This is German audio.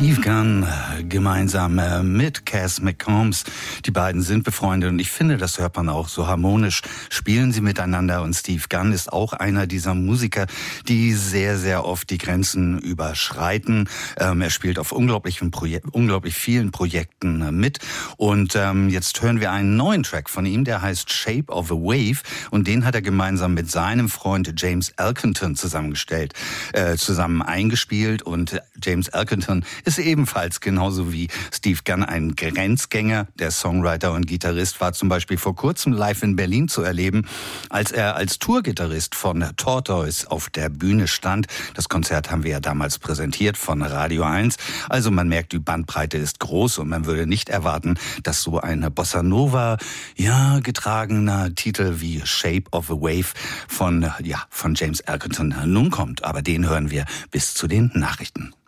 Steve Gunn gemeinsam mit Cass McCombs. Die beiden sind befreundet und ich finde, das hört man auch so harmonisch. Spielen sie miteinander und Steve Gunn ist auch einer dieser Musiker, die sehr, sehr oft die Grenzen überschreiten. Er spielt auf unglaublich vielen Projekten mit und jetzt hören wir einen neuen Track von ihm, der heißt Shape of a Wave und den hat er gemeinsam mit seinem Freund James Elkington zusammen eingespielt und James Elkington ist ebenfalls genauso wie Steve Gunn ein Grenzgänger. Der Songwriter und Gitarrist war zum Beispiel vor kurzem live in Berlin zu erleben, als er als Tourgitarrist von Tortoise auf der Bühne stand. Das Konzert haben wir ja damals präsentiert von Radio 1. Also man merkt, die Bandbreite ist groß und man würde nicht erwarten, dass so eine Bossa Nova getragener Titel wie Shape of a Wave von James Elkington nun kommt. Aber den hören wir bis zu den Nachrichten.